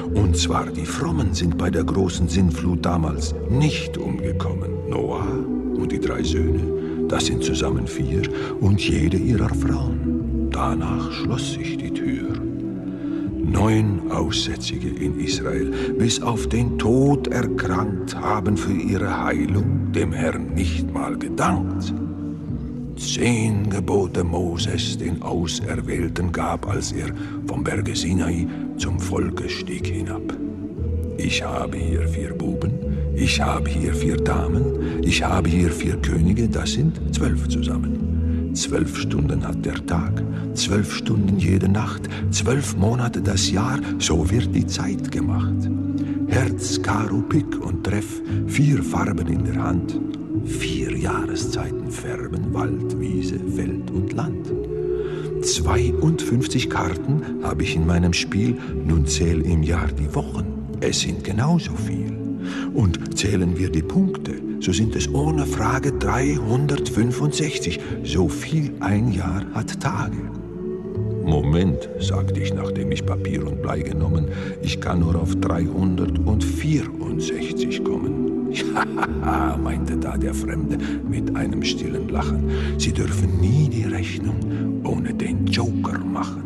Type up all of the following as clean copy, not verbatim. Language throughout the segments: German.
Und zwar die Frommen sind bei der großen Sintflut damals nicht umgekommen. Noah und die 3 Söhne, das sind zusammen 4 und jede ihrer Frauen. Danach schloss sich die Tür. 9 Aussätzige in Israel, bis auf den Tod erkrankt, haben für ihre Heilung dem Herrn nicht mal gedankt. 10 Gebote Moses den Auserwählten gab, als er vom Berge Sinai zum Volke stieg hinab. Ich habe hier 4 Buben, ich habe hier 4 Damen, ich habe hier 4 Könige, das sind 12 zusammen. 12 Stunden hat der Tag, 12 Stunden jede Nacht, 12 Monate das Jahr, so wird die Zeit gemacht. Herz, Karo, Pik und Treff, 4 Farben in der Hand, 4 Jahreszeiten färben Wald, Wiese, Feld und Land. 52 Karten habe ich in meinem Spiel, nun zähl im Jahr die Wochen, es sind genauso viel. Und zählen wir die Punkte, so sind es ohne Frage 365, so viel ein Jahr hat Tage. Moment, sagte ich, nachdem ich Papier und Blei genommen, ich kann nur auf 364 kommen. Ja, meinte da der Fremde mit einem stillen Lachen, Sie dürfen nie die Rechnung ohne den Joker machen.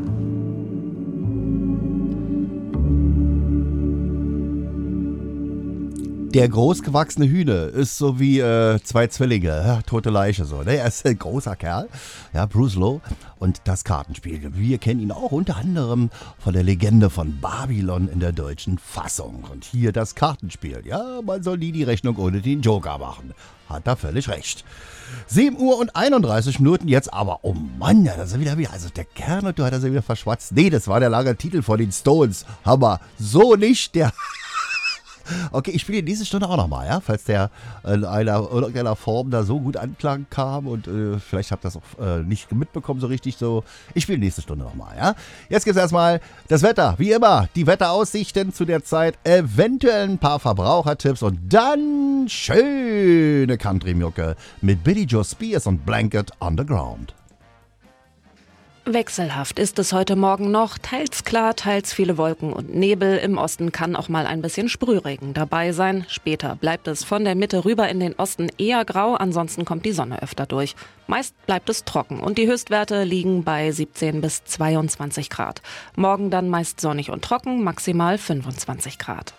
Der großgewachsene Hühne ist so wie 2 Zwillinge, ja, tote Leiche so. Ne? Er ist ein großer Kerl, ja, Bruce Lowe. Und das Kartenspiel, wir kennen ihn auch unter anderem von der Legende von Babylon in der deutschen Fassung. Und hier das Kartenspiel, ja, man soll nie die Rechnung ohne den Joker machen. Hat er völlig recht. 7 Uhr und 31 Minuten jetzt aber, oh Mann, ja, das ist wieder, also der Kerl, du hat das ja wieder verschwatzt. Nee, das war der lange Titel von den Stones. Hammer, so nicht, der... Okay, ich spiele diese Stunde auch nochmal, ja, falls der in irgendeiner Form da so gut Anklang kam und vielleicht habt ihr das auch nicht mitbekommen so richtig so. Ich spiele nächste Stunde nochmal, ja. Jetzt gibt es erstmal das Wetter, wie immer, die Wetteraussichten zu der Zeit, eventuell ein paar Verbrauchertipps und dann schöne Country-Mucke mit Billy Joe Spears und Blanket Underground. Wechselhaft ist es heute Morgen noch, teils klar, teils viele Wolken und Nebel. Im Osten kann auch mal ein bisschen Sprühregen dabei sein. Später bleibt es von der Mitte rüber in den Osten eher grau, ansonsten kommt die Sonne öfter durch. Meist bleibt es trocken und die Höchstwerte liegen bei 17 bis 22 Grad. Morgen dann meist sonnig und trocken, maximal 25 Grad.